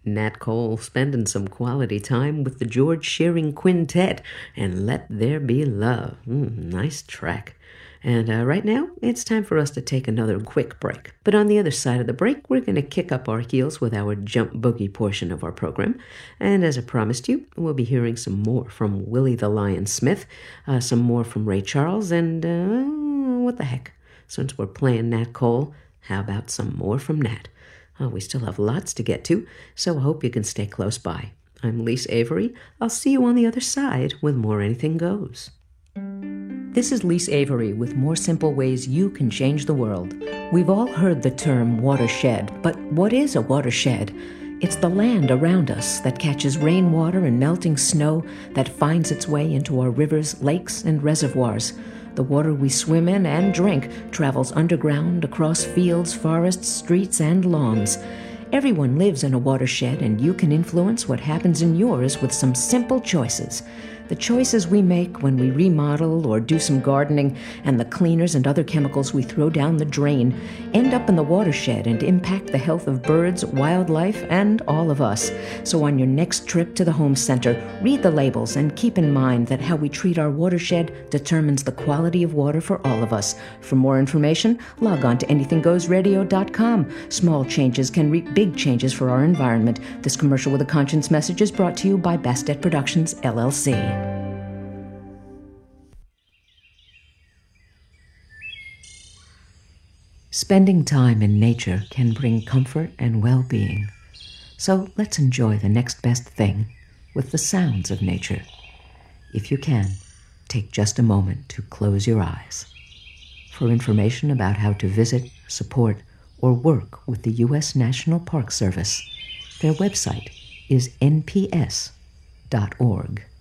Nat Cole spending some quality time with the George Shearing Quintet and Let There Be Love. Nice track. And right now, it's time for us to take another quick break. But on the other side of the break, we're going to kick up our heels with our Jump Boogie portion of our program. And as I promised you, we'll be hearing some more from Willie the Lion Smith, some more from Ray Charles, and what the heck? Since we're playing Nat Cole, how about some more from Nat? We still have lots to get to, so I hope you can stay close by. I'm Lise Avery. I'll see you on the other side with more Anything Goes. This is Lise Avery with more simple ways you can change the world. We've all heard the term watershed, but what is a watershed? It's the land around us that catches rainwater and melting snow that finds its way into our rivers, lakes, and reservoirs. The water we swim in and drink travels underground across fields, forests, streets, and lawns. Everyone lives in a watershed, and you can influence what happens in yours with some simple choices. The choices we make when we remodel or do some gardening, and the cleaners and other chemicals we throw down the drain, end up in the watershed and impact the health of birds, wildlife, and all of us. So on your next trip to the home center, read the labels and keep in mind that how we treat our watershed determines the quality of water for all of us. For more information, log on to anythinggoesradio.com. Small changes can reap big changes for our environment. This commercial with a conscience message is brought to you by Bastet Productions, LLC. Spending time in nature can bring comfort and well-being. So let's enjoy the next best thing with the sounds of nature. If you can, take just a moment to close your eyes. For information about how to visit, support, or work with the U.S. National Park Service, their website is nps.org.